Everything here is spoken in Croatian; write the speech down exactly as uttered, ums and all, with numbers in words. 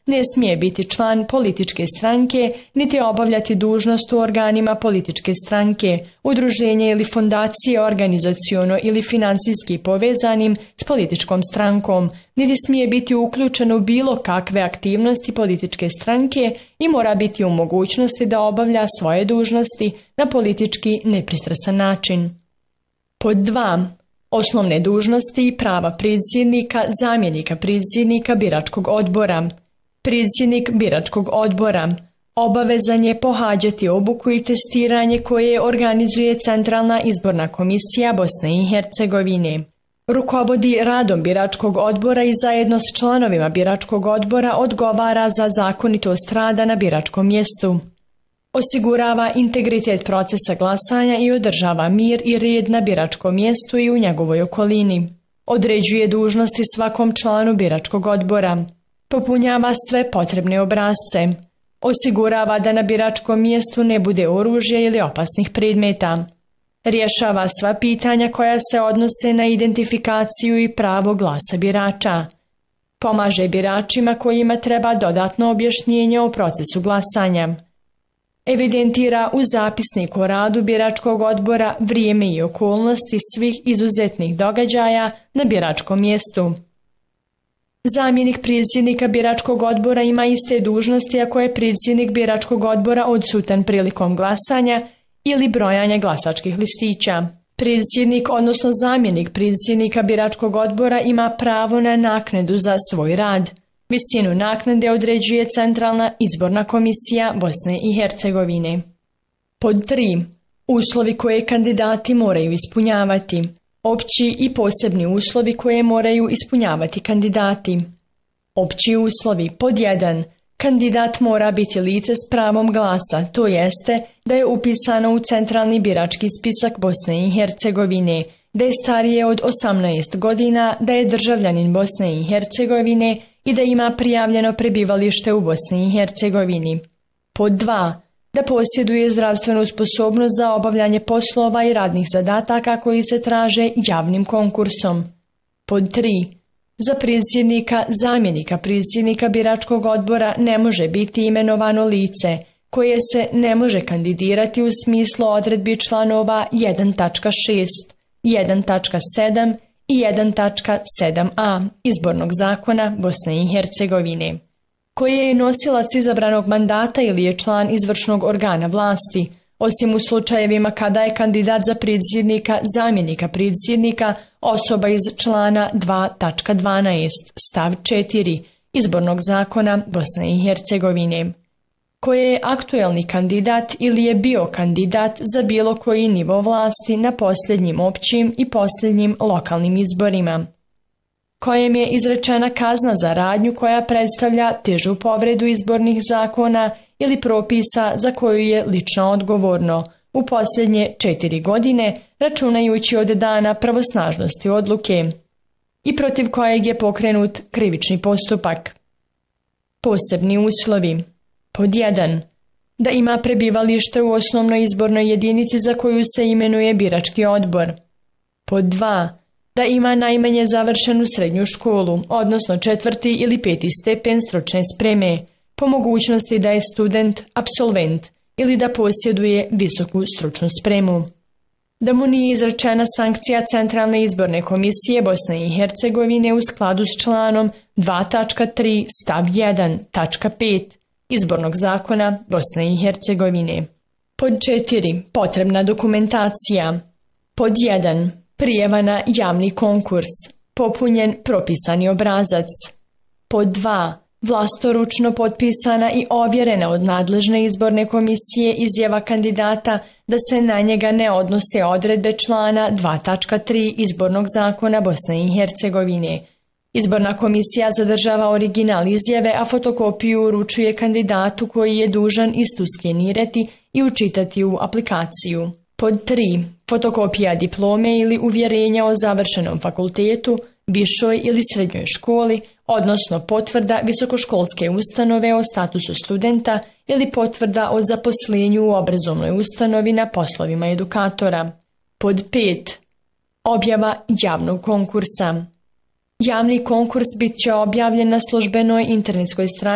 ne smije biti član političke stranke, niti obavljati dužnost u organima političke stranke, udruženja ili fondacije organizaciono ili finansijski povezanim s političkom strankom, niti smije biti uključen u bilo kakve aktivnosti političke stranke i mora biti u mogućnosti da obavlja svoje dužnosti na politički nepristrasan način. Pod dva. Osnovne dužnosti i prava predsjednika, zamjenika predsjednika biračkog odbora. Predsjednik biračkog odbora obavezan je pohađati obuku i testiranje koje organizuje Centralna izborna komisija Bosne i Hercegovine. Rukovodi radom biračkog odbora i zajedno s članovima biračkog odbora odgovara za zakonitost rada na biračkom mjestu. Osigurava integritet procesa glasanja i održava mir i red na biračkom mjestu i u njegovoj okolini. Određuje dužnosti svakom članu biračkog odbora. Popunjava sve potrebne obrasce. Osigurava da na biračkom mjestu ne bude oružja ili opasnih predmeta. Rješava sva pitanja koja se odnose na identifikaciju i pravo glasa birača. Pomaže biračima kojima treba dodatno objašnjenje o procesu glasanja. Evidentira u zapisniku o radu biračkog odbora vrijeme i okolnosti svih izuzetnih događaja na biračkom mjestu. Zamjenik predsjednika biračkog odbora ima iste dužnosti ako je predsjednik biračkog odbora odsutan prilikom glasanja ili brojanja glasačkih listića. Predsjednik, odnosno zamjenik predsjednika biračkog odbora ima pravo na naknadu za svoj rad. Visinu naknade određuje Centralna izborna komisija Bosne i Hercegovine. Pod tri. Uslovi koje kandidati moraju ispunjavati. Opći i posebni uslovi koje moraju ispunjavati kandidati. Opći uslovi. Pod jedan. Kandidat mora biti lice s pravom glasa, to jeste da je upisano u Centralni birački spisak Bosne i Hercegovine, da je starije od osamnaest godina, da je državljanin Bosne i Hercegovine i da ima prijavljeno prebivalište u Bosni i Hercegovini. Pod dva. Da posjeduje zdravstvenu sposobnost za obavljanje poslova i radnih zadataka koji se traže javnim konkursom. Pod tri. Za predsjednika, zamjenika predsjednika biračkog odbora ne može biti imenovano lice koje se ne može kandidirati u smislu odredbi članova jedan tačka šest, jedan tačka sedam i jedan tačka sedam a Izbornog zakona Bosne i Hercegovine, koje je nosilac izabranog mandata ili je član izvršnog organa vlasti, osim u slučajevima kada je kandidat za predsjednika, zamjenika predsjednika osoba iz člana dva tačka dvanaest stav četiri Izbornog zakona Bosne i Hercegovine, koje je aktuelni kandidat ili je bio kandidat za bilo koji nivo vlasti na posljednjim općim i posljednjim lokalnim izborima, kojem je izrečena kazna za radnju koja predstavlja težu povredu izbornih zakona ili propisa za koju je lično odgovorno u posljednje četiri godine, računajući od dana pravosnažnosti odluke, i protiv kojeg je pokrenut krivični postupak. Posebni uslovi. Pod jedan. Da ima prebivalište u osnovnoj izbornoj jedinici za koju se imenuje birački odbor. Pod dva. Da ima najmanje završenu srednju školu, odnosno četvrti ili peti stepen stručne spreme, po mogućnosti da je student, apsolvent ili da posjeduje visoku stručnu spremu. Da mu nije izrečena sankcija Centralne izborne komisije Bosne i Hercegovine u skladu s članom dva tačka tri stav jedan tačka pet Izbornog zakona Bosne i Hercegovine. Pod četiri. Potrebna dokumentacija. Pod jedan. Prijava na javni konkurs. Popunjen propisani obrazac. Pod dva. Vlastoručno potpisana i ovjerena od nadležne izborne komisije izjava kandidata da se na njega ne odnose odredbe člana dva tačka tri Izbornog zakona Bosne i Hercegovine. Izborna komisija zadržava original izjave, a fotokopiju uručuje kandidatu koji je dužan istu skenirati i učitati u aplikaciju. Pod tri. Fotokopija diplome ili uvjerenja o završenom fakultetu, višoj ili srednjoj školi, odnosno potvrda visokoškolske ustanove o statusu studenta ili potvrda o zaposlenju u obrazovnoj ustanovi na poslovima edukatora. Pod pet. Objava javnog konkursa. Javni konkurs bit će objavljen na službenoj internetskoj stranici